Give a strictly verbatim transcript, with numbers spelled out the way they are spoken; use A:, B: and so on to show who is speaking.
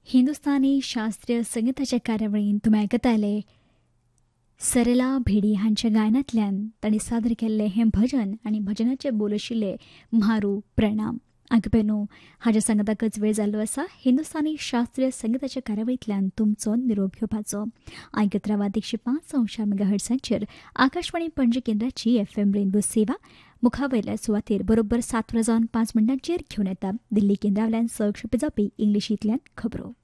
A: हिंदुस्थानी शास्त्रीय संगीताच्या कार्यावळींत तुम्ही आयकताले सरला भिडी हांच्या गायनांतल्यान तांणी सादर केल्लें हें भजन आनी भजनाचे बोल आशिल्ले म्हारू प्रणाम. आयकपे न्हू, हाज्या सांगताकच वेळ जाल्लो आसा हिंदुस्थानी शास्त्रीय संगीताच्या कार्यावळींतल्यान तुमचो निरोप घेवपाचो. आयकत रावात एकशे पांच अंशां मेगाहर्ट्झांचेर आकाशवाणी पणजी केंद्राची एफ एम रेनबो सेवा मुखावयल्या सुवातेर बरोबर सात वरां जावन पांच मिनटांचेर घेवन येता दिल्ली केंद्रावयल्यान सक्षेपी जावपी इंग्लिशींतल्यान खबरो.